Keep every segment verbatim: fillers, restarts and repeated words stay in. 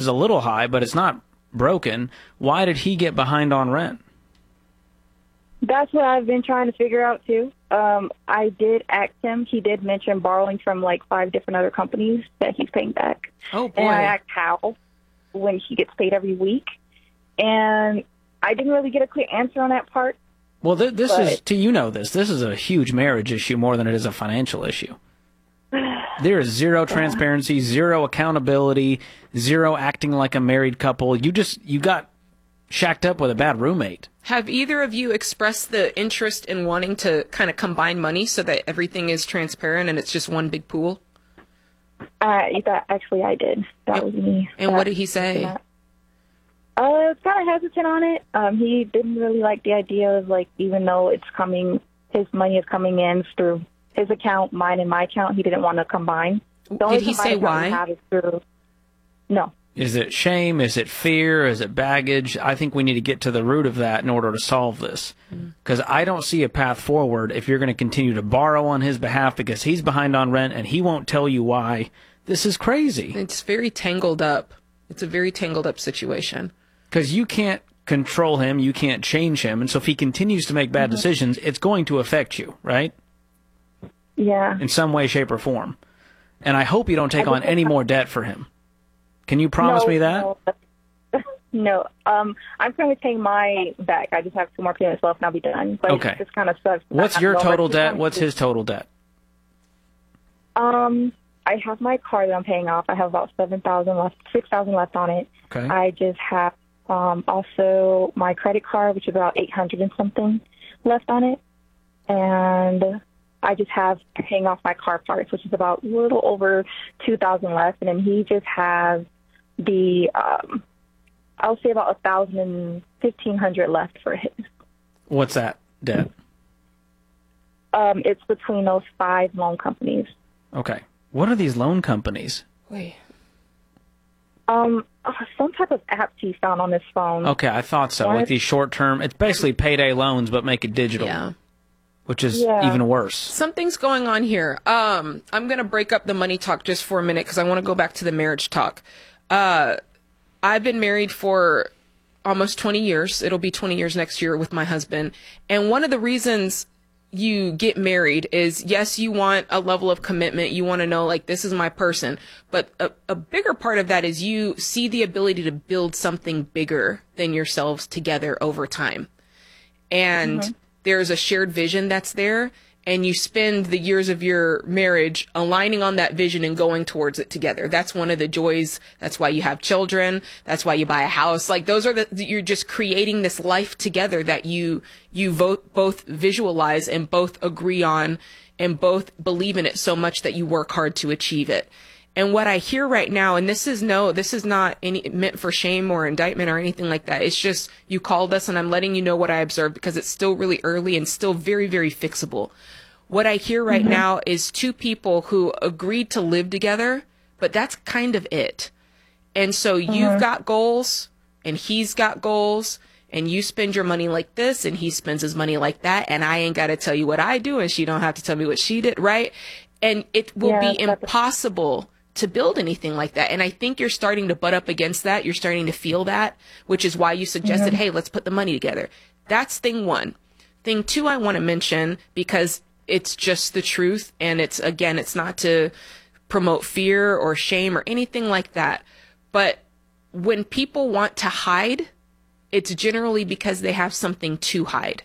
is a little high, but it's not broken. Why did he get behind on rent? That's what I've been trying to figure out, too. Um, I did ask him. He did mention borrowing from, like, five different other companies that he's paying back. Oh, boy. And I asked how when he gets paid every week. And I didn't really get a clear answer on that part. Well, th- this but... is, to you know this, this is a huge marriage issue more than it is a financial issue. There is zero transparency, zero accountability, zero acting like a married couple. You just, you got shacked up with a bad roommate. Have either of you expressed the interest in wanting to kind of combine money so that everything is transparent and it's just one big pool? Uh, that, actually, I did. That was me. And that, what did he say? Uh, I was kind of hesitant on it. Um, he didn't really like the idea of, like, even though it's coming, his money is coming in through his account, mine and my account, he didn't want to combine. The only Did he say why? Is through, no. Is it shame? Is it fear? Is it baggage? I think we need to get to the root of that in order to solve this. Because I don't see a path forward if you're going to continue to borrow on his behalf because he's behind on rent and he won't tell you why. This is crazy. It's very tangled up. It's a very tangled up situation. Because you can't control him, you can't change him, and so if he continues to make bad mm-hmm. decisions, it's going to affect you, right? Yeah. In some way, shape, or form. And I hope you don't take on any more debt for him. Can you promise no, me that? No. no. Um, I'm currently paying my back. I just have two more payments left and I'll be done. But okay. It just kind of sucks. What's your total debt? What's his total debt? Um, I have my car that I'm paying off. I have about seven thousand left, six thousand left on it. Okay. I just have um, also my credit card, which is about eight hundred and something left on it. And I just have paying off my car parts, which is about a little over two thousand left, and then he just has the um, I'll say about a thousand and fifteen hundred left for his. What's that debt? Um, it's between those five loan companies. Okay, what are these loan companies? Wait. Um, uh, some type of app he found on his phone. Okay, I thought so. What? Like these short-term, it's basically payday loans, but make it digital. Yeah. Which is yeah. even worse. Something's going on here. Um, I'm going to break up the money talk just for a minute because I want to go back to the marriage talk. Uh, I've been married for almost twenty years. It'll be twenty years next year with my husband. And one of the reasons you get married is, yes, you want a level of commitment. You want to know, like, this is my person. But a, a bigger part of that is you see the ability to build something bigger than yourselves together over time. And mm-hmm. there's a shared vision that's there, and you spend the years of your marriage aligning on that vision and going towards it together. That's one of the joys. That's why you have children. That's why you buy a house. Like, those are the, you're just creating this life together that you, you vote, both visualize and both agree on and both believe in it so much that you work hard to achieve it. And what I hear right now, and this is no, this is not any meant for shame or indictment or anything like that. It's just you called us and I'm letting you know what I observed because it's still really early and still very, very fixable. What I hear right mm-hmm. now is two people who agreed to live together, but that's kind of it. And so mm-hmm. you've got goals and he's got goals and you spend your money like this and he spends his money like that. And I ain't got to tell you what I do and she don't have to tell me what she did. Right. And it will yeah, be impossible to build anything like that. And I think you're starting to butt up against that. You're starting to feel that, which is why you suggested, mm-hmm. hey, let's put the money together. That's thing one. Thing two, I want to mention, because it's just the truth. And it's, again, it's not to promote fear or shame or anything like that. But when people want to hide, it's generally because they have something to hide.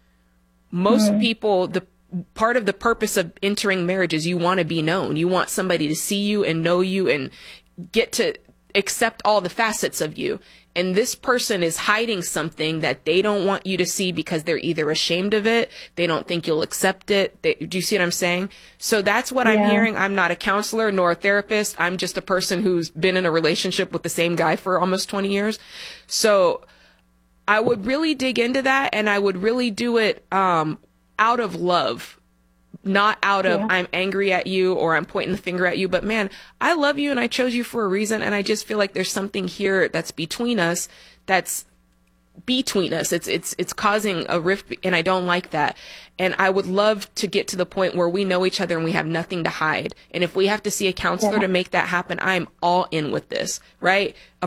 Most mm-hmm. people, the part of the purpose of entering marriage is you want to be known. You want somebody to see you and know you and get to accept all the facets of you. And this person is hiding something that they don't want you to see because they're either ashamed of it, they don't think you'll accept it. They, do you see what I'm saying? So that's what yeah. I'm hearing. I'm not a counselor nor a therapist. I'm just a person who's been in a relationship with the same guy for almost twenty years. So I would really dig into that, and I would really do it um, out of love, not out of yeah. I'm angry at you or I'm pointing the finger at you. But man, I love you and I chose you for a reason. And I just feel like there's something here that's between us, that's between us. It's, it's, it's causing a rift, and I don't like that. And I would love to get to the point where we know each other and we have nothing to hide. And if we have to see a counselor yeah. to make that happen, I'm all in with this, right? A